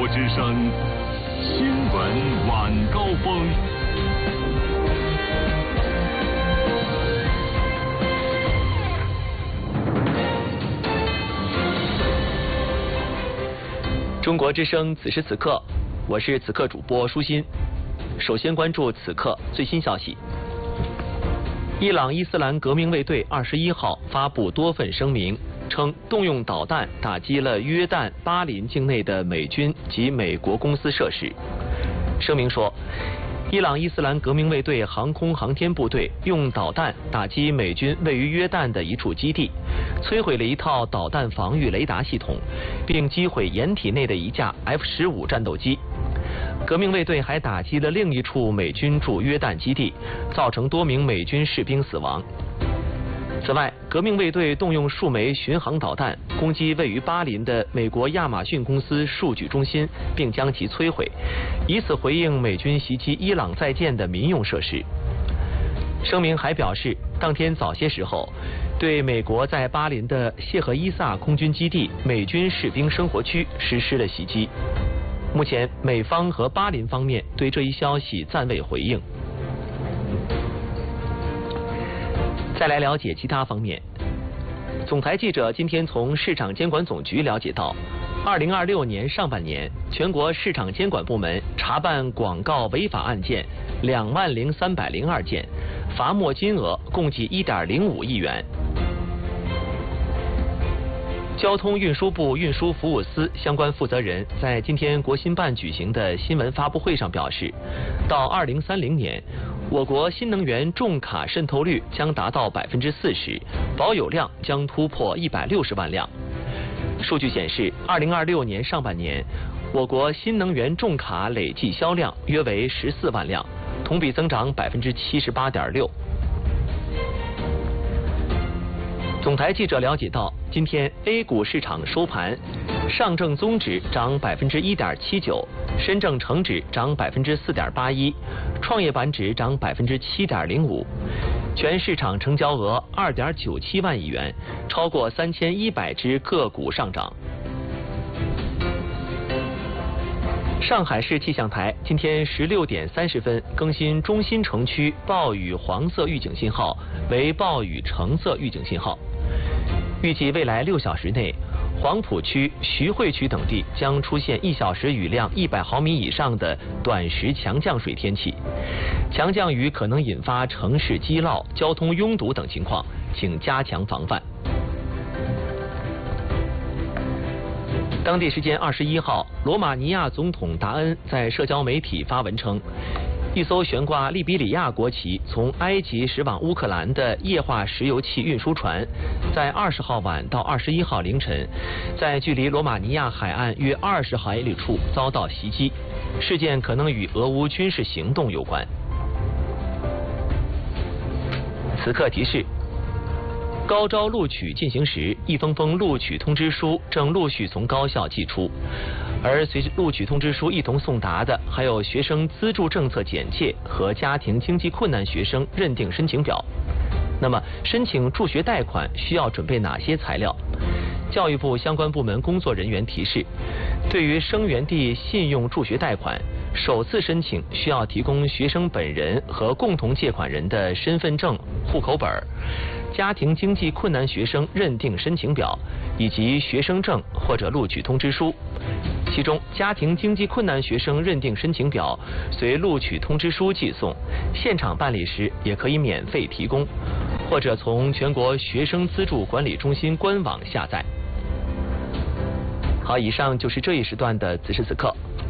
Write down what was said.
国之声新闻晚高峰。 中国之声此时此刻，我是此刻主播舒心。首先关注此刻最新消息。伊朗伊斯兰革命卫队21号发布多份声明，称动用导弹打击了约旦巴林境内的美军及美国公司设施。声明说，伊朗伊斯兰革命卫队航空航天部队用导弹打击美军位于约旦的一处基地，摧毁了一套导弹防御雷达系统，并击毁掩体内的一架 F-15战斗机。革命卫队还打击了另一处美军驻约旦基地，造成多名美军士兵死亡。此外，革命卫队动用数枚巡航导弹攻击位于巴林的美国亚马逊公司数据中心，并将其摧毁，以此回应美军袭击伊朗在建的民用设施。声明还表示，当天早些时候，对美国在巴林的谢赫伊萨空军基地美军士兵生活区实施了袭击。目前，美方和巴林方面对这一消息暂未回应。再来了解其他方面。总台记者今天从市场监管总局了解到，2026年上半年，全国市场监管部门查办广告违法案件20302件，罚没金额共计1.05亿元。交通运输部运输服务司相关负责人在今天国新办举行的新闻发布会上表示，到2030年，我国新能源重卡渗透率将达到40%，保有量将突破160万辆。数据显示，2026年上半年，我国新能源重卡累计销量约为14万辆，同比增长78.6%。总台记者了解到，今天 A 股市场收盘，上证综指涨1.79%，深证成指涨4.81%，创业板指涨7.05%，全市场成交额2.97万亿元，超过3100只个股上涨。上海市气象台今天16点30分更新中心城区暴雨黄色预警信号为暴雨橙色预警信号。预计未来6小时内，黄浦区、徐汇区等地将出现1小时雨量100毫米以上的短时强降水天气，强降雨可能引发城市积涝、交通拥堵等情况，请加强防范。当地时间21号，罗马尼亚总统达恩在社交媒体发文称，一艘悬挂利比里亚国旗从埃及驶往乌克兰的液化石油气运输船，在20号晚到21号凌晨，在距离罗马尼亚海岸约20海里处遭到袭击，事件可能与俄乌军事行动有关。此刻提示：高招录取进行时，一封封录取通知书正陆续从高校寄出，而随着录取通知书一同送达的，还有学生资助政策简介和家庭经济困难学生认定申请表。那么，申请助学贷款需要准备哪些材料？教育部相关部门工作人员提示，对于生源地信用助学贷款，首次申请需要提供学生本人和共同借款人的身份证、户口本、家庭经济困难学生认定申请表以及学生证或者录取通知书。其中，家庭经济困难学生认定申请表随录取通知书寄送，现场办理时也可以免费提供，或者从全国学生资助管理中心官网下载。好，以上就是这一时段的此时此刻，